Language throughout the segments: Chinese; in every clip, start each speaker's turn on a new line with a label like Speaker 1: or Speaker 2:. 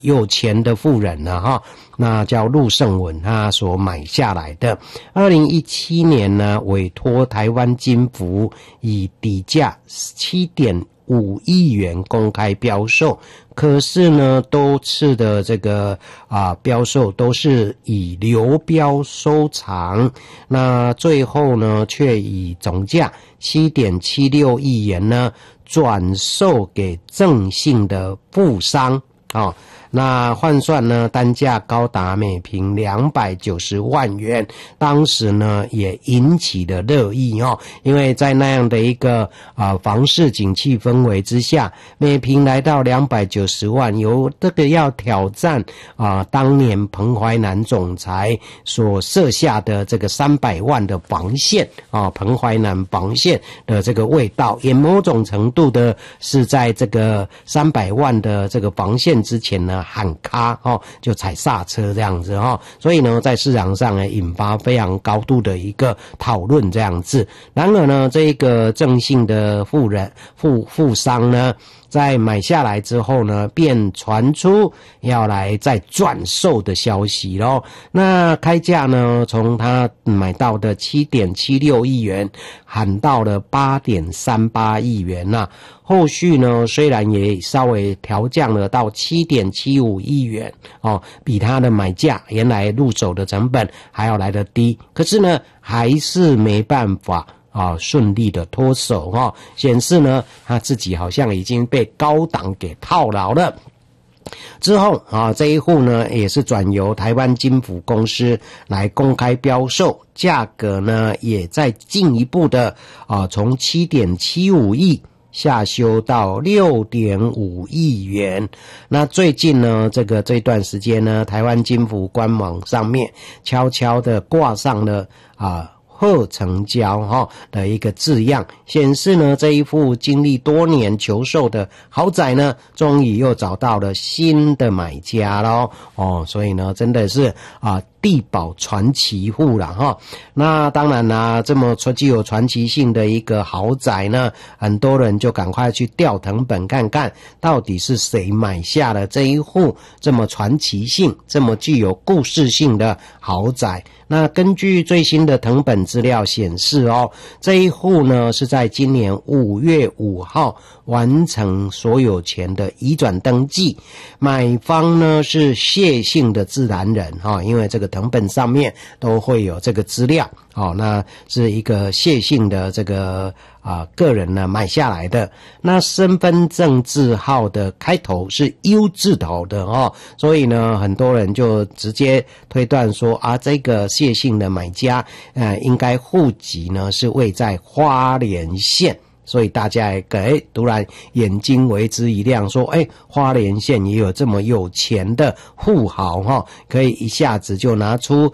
Speaker 1: 有钱的富人呢哈，那叫陆胜文他所买下来的。2017年呢，委托台湾金服以底价7.5亿元公开标售，可是呢，多次的这个标售都是以流标收场，那最后呢，却以总价7.76亿元呢转售给郑姓的富商那换算呢，单价高达每坪290万元，当时呢也引起了热议因为在那样的一个房市景气氛围之下，每坪来到290万，由这个要挑战当年彭淮南总裁所设下的这个300万的防线彭淮南防线的这个味道，也某种程度的是在这个300万的这个防线之前呢喊卡就踩刹车这样子所以呢在市场上呢引发非常高度的一个讨论这样子。然而呢，这个郑姓的富商呢，在买下来之后呢，便传出要来再转售的消息咯。那开价呢，从他买到的7.76亿元喊到了8.38亿元后续呢，虽然也稍微调降了到7.75亿元比他的买价原来入手的成本还要来得低，可是呢，还是没办法顺利的脱手显示呢，他自己好像已经被高档给套牢了。之后这一户呢也是转由台湾金服公司来公开标售，价格呢也在进一步的从7.75亿下修到6.5亿元。那最近呢，这段时间呢，台湾金服官网上面悄悄的挂上了贺成交的一个字样，显示呢这一户经历多年求售的豪宅呢，终于又找到了新的买家咯所以呢真的是地保传奇户啦那当然啦，这么具有传奇性的一个豪宅呢，很多人就赶快去调誊本看看到底是谁买下了这一户这么传奇性这么具有故事性的豪宅。那根据最新的誊本资料显示这一户呢是在今年5月5号完成所有权的移转登记，买方呢是谢姓的自然人因为这个誊本上面都会有这个资料那是一个谢姓的这个个人呢买下来的。那身份证字号的开头是 U 字头的所以呢很多人就直接推断说这个谢姓的买家应该户籍呢是位在花莲县，所以大家也突然眼睛为之一亮，说花莲县也有这么有钱的富豪可以一下子就拿出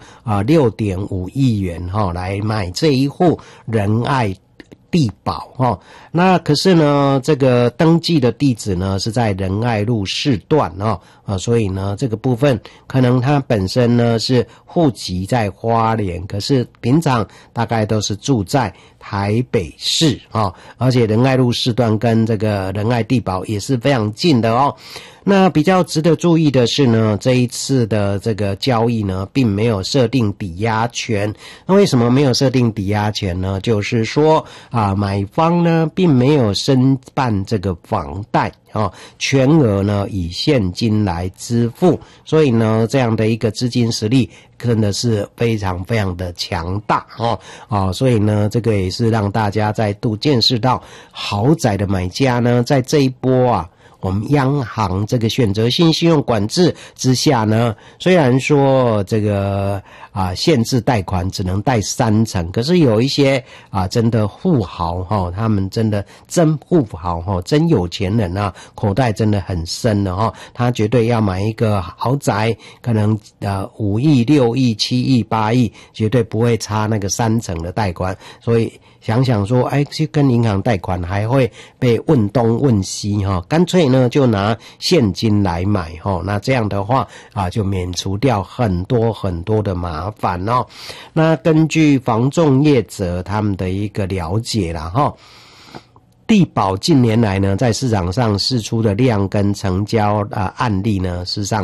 Speaker 1: 6.5亿元来买这一户仁爱地保那可是呢这个登记的地址呢是在仁爱路4段所以呢这个部分可能他本身呢是户籍在花莲，可是平常大概都是住在台北市而且仁爱路4段跟这个仁爱地保也是非常近的那比较值得注意的是呢，这一次的这个交易呢并没有设定抵押权。那为什么没有设定抵押权呢？就是说买方呢并没有申办这个房贷全额呢以现金来支付，所以呢这样的一个资金实力真的是非常非常的强大所以呢这个也是让大家再度见识到豪宅的买家呢在这一波我们央行这个选择性信用管制之下呢，虽然说这个限制贷款只能贷30%，可是有一些真的富豪他们真的真富豪真有钱人口袋真的很深的他绝对要买一个豪宅，可能5亿、6亿、7亿、8亿，绝对不会差那个30%的贷款。所以想想说去跟银行贷款还会被问东问西干脆呢就拿现金来买那这样的话就免除掉很多很多的麻烦那根据房仲业者他们的一个了解啦地保近年来呢在市场上释出的量跟成交案例呢，事实上